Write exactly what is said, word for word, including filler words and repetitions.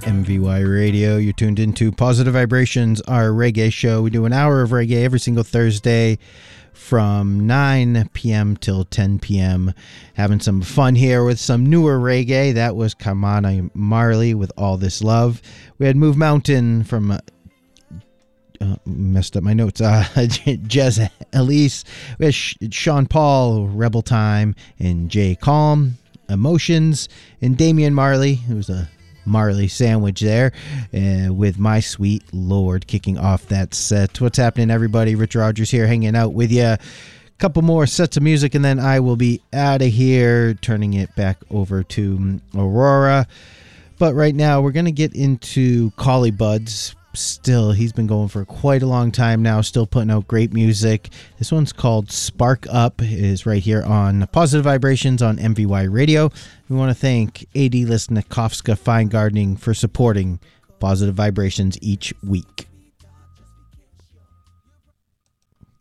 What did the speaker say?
M V Y Radio. You're tuned into Positive Vibrations, our reggae show. We do an hour of reggae every single Thursday from nine p.m. till ten p.m. Having some fun here with some newer reggae. That was Kamana Marley with All This Love. We had Move Mountain from... Uh, Uh, messed up my notes. Uh, Jez Elise. We had Sh- Sean Paul, Rebel Time, and Jay Calm, Emotions, and Damian Marley. It was a Marley sandwich there uh, with My Sweet Lord kicking off that set. What's happening, everybody? Rich Rogers here hanging out with you. Couple more sets of music, and then I will be out of here, turning it back over to Aurora. But right now, we're going to get into Collie Buddz. Still, he's been going for quite a long time now, still putting out great music. This one's called Spark Up. It is right here on Positive Vibrations on M V Y Radio. We want to thank A D Listnikovska Fine Gardening for supporting Positive Vibrations each week.